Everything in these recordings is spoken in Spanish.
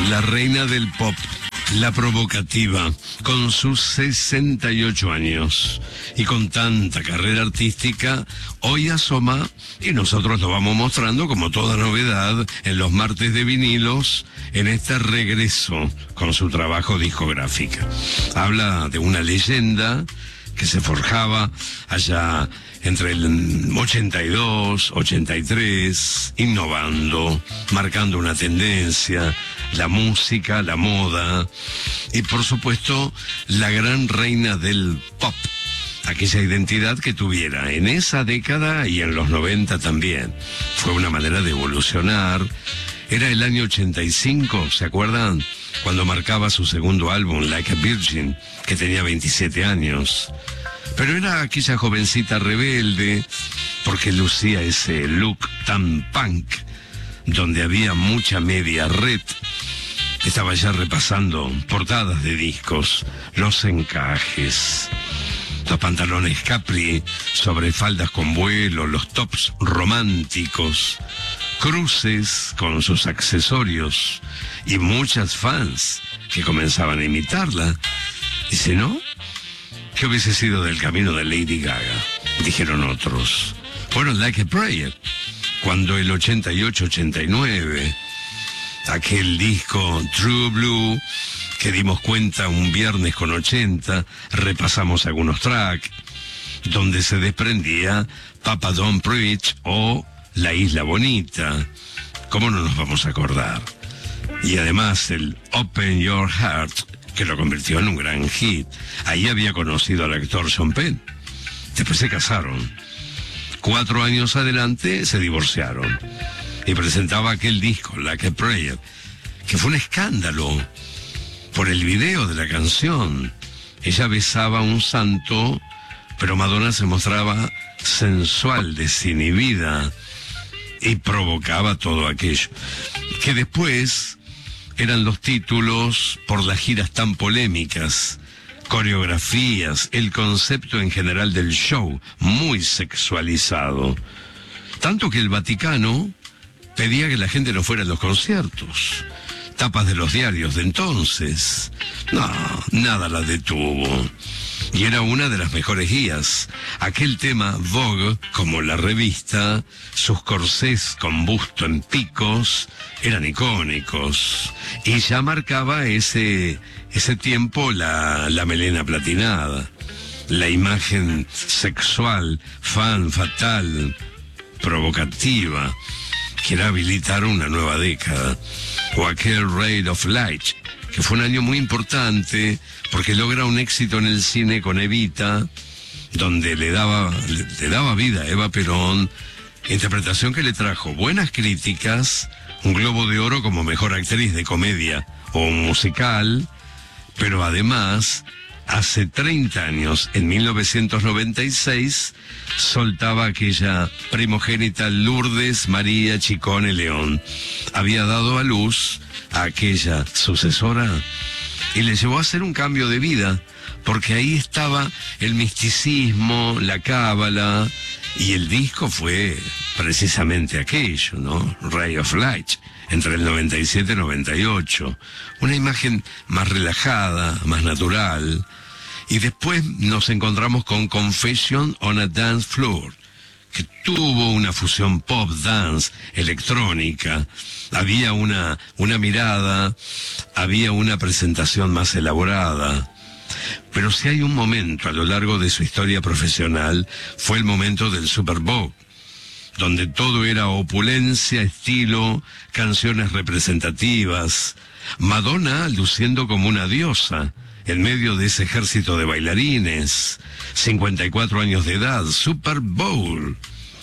La reina del pop, la provocativa, con sus 68 años y con tanta carrera artística, hoy asoma y nosotros lo vamos mostrando como toda novedad en los martes de vinilos, en este regreso con su trabajo discográfico. Habla de una leyenda que se forjaba allá entre el 82, 83, innovando, marcando una tendencia, la música, la moda y por supuesto la gran reina del pop, aquella identidad que tuviera en esa década y en los 90 también. Fue una manera de evolucionar. Era el año 85, ¿se acuerdan? Cuando marcaba su segundo álbum, Like a Virgin, que tenía 27 años. Pero era aquella jovencita rebelde, porque lucía ese look tan punk, donde había mucha media red. Estaba ya repasando portadas de discos, los encajes, los pantalones capri sobre faldas con vuelo, los tops románticos, cruces con sus accesorios y muchas fans que comenzaban a imitarla. Y si no, ¿qué hubiese sido del camino de Lady Gaga? Dijeron otros. Bueno, Like a Prayer, cuando el 88-89, aquel disco True Blue, que dimos cuenta un viernes con 80, repasamos algunos tracks, donde se desprendía Papa Don't Preach o La Isla Bonita. ¿Cómo no nos vamos a acordar? Y además el Open Your Heart, que lo convirtió en un gran hit. Ahí había conocido al actor Sean Penn. Después se casaron. 4 años adelante se divorciaron. Y presentaba aquel disco, Like a Prayer, que fue un escándalo por el video de la canción. Ella besaba a un santo, pero Madonna se mostraba sensual, desinhibida, y provocaba todo aquello. Que después eran los títulos por las giras tan polémicas, coreografías, el concepto en general del show, muy sexualizado. Tanto que el Vaticano pedía que la gente no fuera a los conciertos. Tapas de los diarios de entonces. No, nada la detuvo. Y era una de las mejores guías. Aquel tema Vogue, como la revista, sus corsés con busto en picos, eran icónicos. Y ya marcaba ese tiempo la melena platinada, la imagen sexual, fan fatal, provocativa, que era habilitar una nueva década. O aquel Ray of Light, que fue un año muy importante porque logra un éxito en el cine con Evita, donde le daba vida a Eva Perón, interpretación que le trajo buenas críticas, un Globo de Oro como mejor actriz de comedia o musical, pero además, hace 30 años, en 1996, soltaba aquella primogénita Lourdes María Chicone León. Había dado a luz a aquella sucesora y le llevó a hacer un cambio de vida, porque ahí estaba el misticismo, la cábala, y el disco fue precisamente aquello, ¿no? Ray of Light, entre el 97 y 98. Una imagen más relajada, más natural. Y después nos encontramos con Confession on a Dance Floor, que tuvo una fusión pop, dance, electrónica. Había una mirada, había una presentación más elaborada. Pero si hay un momento a lo largo de su historia profesional, fue el momento del Super Bowl, donde todo era opulencia, estilo, canciones representativas. Madonna luciendo como una diosa en medio de ese ejército de bailarines, 54 años de edad, Super Bowl.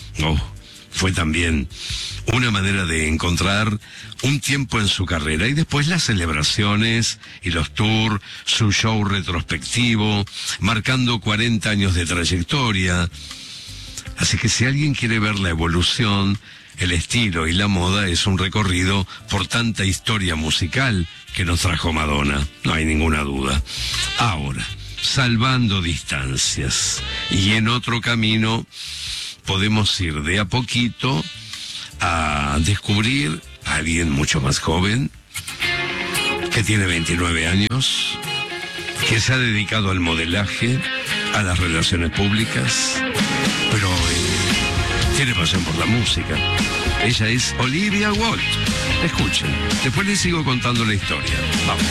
Fue también una manera de encontrar un tiempo en su carrera, y después las celebraciones y los tours, su show retrospectivo, marcando 40 años de trayectoria. Así que si alguien quiere ver la evolución, el estilo y la moda, es un recorrido por tanta historia musical que nos trajo Madonna, no hay ninguna duda. Ahora, salvando distancias, y en otro camino podemos ir de a poquito a descubrir a alguien mucho más joven, que tiene 29 años, que se ha dedicado al modelaje, a las relaciones públicas, pero tiene pasión por la música. Ella es Olivia Walt. Escuchen, después les sigo contando la historia. Vamos.